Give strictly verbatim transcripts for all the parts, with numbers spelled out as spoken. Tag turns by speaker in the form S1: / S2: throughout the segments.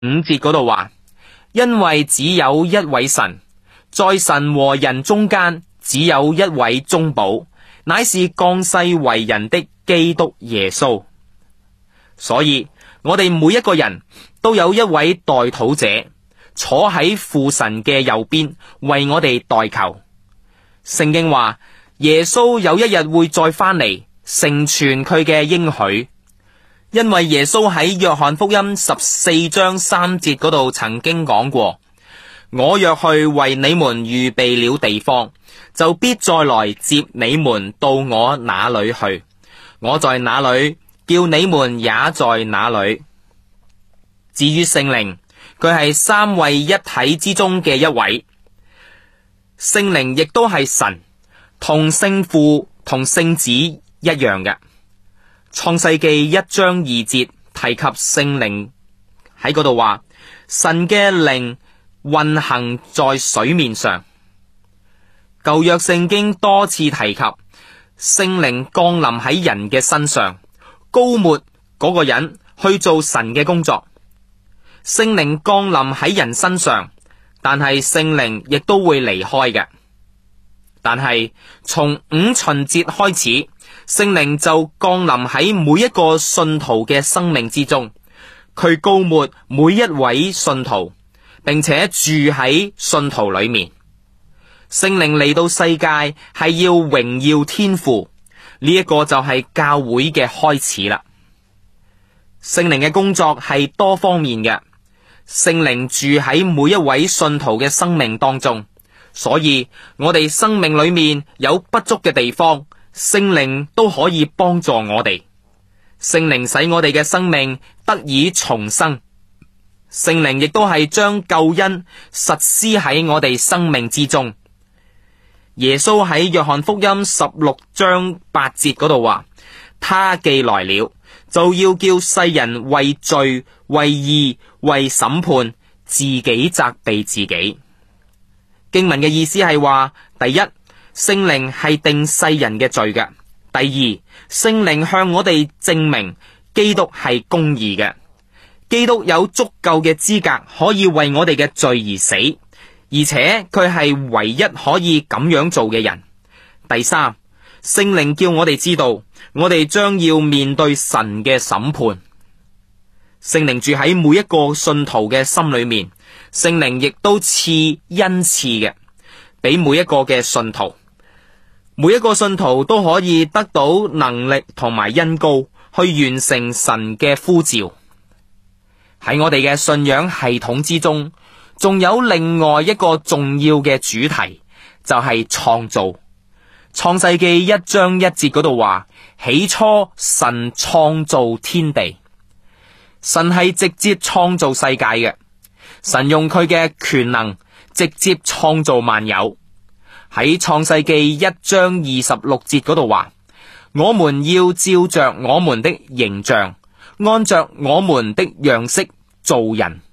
S1: 五節嗰度話，因為只有一位神，在神和人中間只有一位中保，乃是降世為人的基督耶穌。所以我哋每一個人都有一位代禱者，坐喺父神嘅右邊，為我哋代求。聖經話耶穌有一日會再翻嚟，成全佢嘅應許。因為耶穌喺約翰福音十四章三節嗰度曾經講過，我若去為你們預備了地方，就必再來接你們到我那裏去。我在哪裏，叫你們也在哪裏。至於聖靈，佢係三位一體之中嘅一位，聖靈亦都係神，同聖父同聖子一樣嘅。創世記一章二節提及聖靈喺嗰度話，神嘅靈運行在水面上。舊約聖經多次提及聖靈降臨喺人嘅身上，膏抹嗰個人去做神嘅工作。聖靈降臨喺人身上，但係聖靈亦都會離開嘅。但係從五旬節開始，聖靈就降臨喺每一個信徒嘅生命之中，佢膏抹每一位信徒，並且住喺信徒裏面。聖靈嚟到世界係要榮耀天父，呢一個就係教會嘅開始啦。聖靈嘅工作係多方面嘅，聖靈住喺每一位信徒嘅生命當中，所以我哋生命裏面有不足嘅地方，聖靈都可以幫助我哋。聖靈使我哋嘅生命得以重生，聖靈亦都係將救恩實施喺我哋生命之中。耶穌喺約翰福音十六章八節嗰度話，他既來了，就要叫世人為罪、為義、為審判，自己責備自己。經文嘅意思係話，第一，聖靈係定世人嘅罪嘅；第二，聖靈向我哋證明基督係公義嘅，基督有足夠嘅資格可以為我哋嘅罪而死，而且佢係唯一可以咁樣做嘅人。第三，聖靈叫我哋知道，我哋將要面對神嘅審判。聖靈住喺每一個信徒嘅心裏面，聖靈亦都賜恩賜嘅，俾每一個嘅信徒。每一個信徒都可以得到能力同埋恩膏，去完成神嘅呼召。喺我哋嘅信仰系統之中，仲有另外一個重要嘅主題，就係創造。創世記一章一節嗰度話，起初神創造天地。神係直接創造世界嘅，神用佢嘅權能直接創造萬有。喺創世記一章二十六節嗰度話，我們要照着我們的形象，按着我們的樣式造人。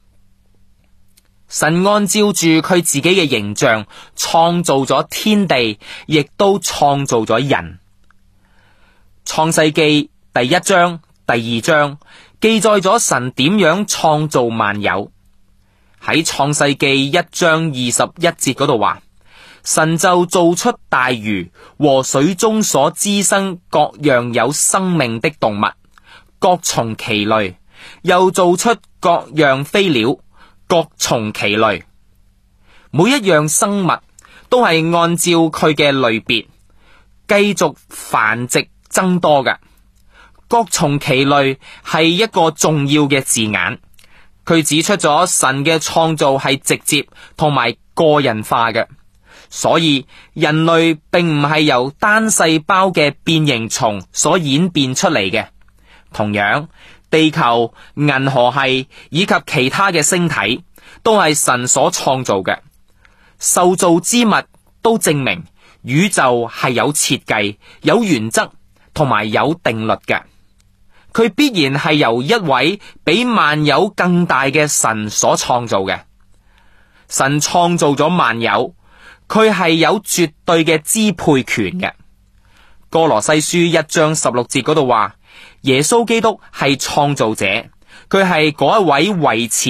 S1: 神按照住佢自己嘅形象創造咗天地，亦都創造咗人。創世記第一章、第二章記載咗神點樣創造萬有。喺創世記一章二十一節嗰度話，神就造出大魚和水中所滋生各樣有生命的動物，各從其類，又造出各樣飛鳥，各從其類。每一樣生物都係按照佢嘅類別繼續繁殖增多嘅。各從其類係一個重要嘅字眼，佢指出咗神嘅創造係直接同埋個人化嘅。所以人類並唔係由單細胞嘅變形蟲所演變出嚟嘅。同樣，地球、銀河系以及其他嘅星體都係神所創造嘅。受造之物都證明宇宙係有設計、有原則同埋有定律嘅。佢必然係由一位比萬有更大嘅神所創造嘅。神創造咗萬有，佢係有絕對嘅支配權嘅。哥羅西書一章十六節嗰度話，耶穌基督係創造者， 佢係嗰一位維持